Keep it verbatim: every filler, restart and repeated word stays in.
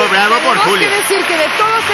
bravo por Tenemos Julia. que decir que de todos